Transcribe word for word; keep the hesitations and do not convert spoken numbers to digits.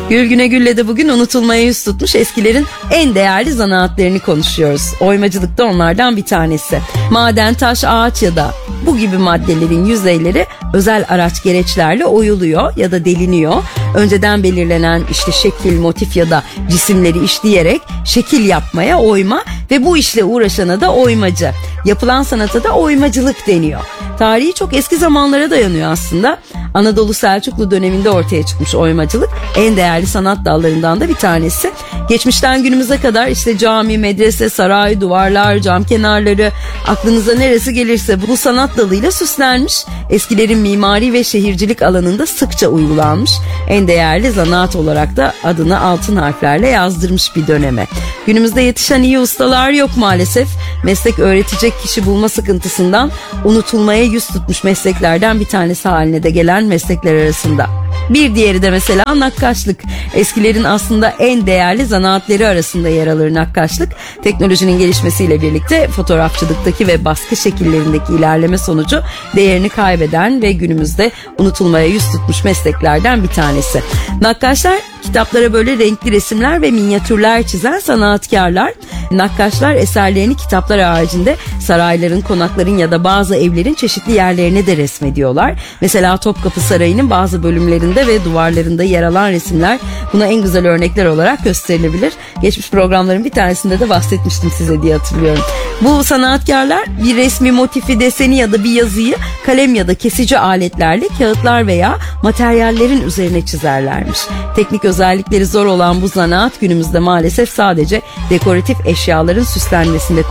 Gül Güne Gül'le de bugün unutulmaya yüz tutmuş eskilerin en değerli zanaatlerini konuşuyoruz. Oymacılık da onlardan bir tanesi. Maden, taş, ağaç ya da bu gibi maddelerin yüzeyleri özel araç gereçlerle oyuluyor ya da deliniyor. Önceden belirlenen işte şekil, motif ya da cisimleri işleyerek şekil yapmaya oyma ve bu işle uğraşana da oymacı. Yapılan sanata da oymacılık deniyor. Tarihi çok eski zamanlara dayanıyor aslında. Anadolu Selçuklu döneminde ortaya çıkmış oymacılık en değerli sanat dallarından da bir tanesi. Geçmişten günümüze kadar işte cami, medrese, saray, duvarlar, cam kenarları, aklınıza neresi gelirse bu sanat dalıyla süslenmiş. Eskilerin mimari ve şehircilik alanında sıkça uygulanmış. En değerli zanaat olarak da adını altın harflerle yazdırmış bir döneme. Günümüzde yetişen iyi ustalar yok maalesef. Meslek öğretecek kişi bulma sıkıntısından unutulmaya yüz tutmuş mesleklerden bir tanesi haline de gelen meslekler arasında. Bir diğeri de mesela nakkaşlık. Eskilerin aslında en değerli zanaatleri arasında yer alır nakkaşlık. Teknolojinin gelişmesiyle birlikte fotoğrafçılıktaki ve baskı şekillerindeki ilerleme sonucu değerini kaybeden ve günümüzde unutulmaya yüz tutmuş mesleklerden bir tanesi. Nakkaşlar kitaplara böyle renkli resimler ve minyatürler çizen sanatkarlar. Nakkaşlar eserlerini kitaplar haricinde sarayların, konakların ya da bazı evlerin çeşitli yerlerine de resmediyorlar. Mesela Topkapı Sarayı'nın bazı bölümlerinde ve duvarlarında yer alan resimler buna en güzel örnekler olarak gösterilebilir. Geçmiş programların bir tanesinde de bahsetmiştim size diye hatırlıyorum. Bu sanatkarlar bir resmi motifi, deseni ya da bir yazıyı kalem ya da kesici aletlerle kağıtlar veya materyallerin üzerine çizerlermiş. Teknik özellikleri zor olan bu zanaat günümüzde maalesef sadece dekoratif eşyaların süslenmesinde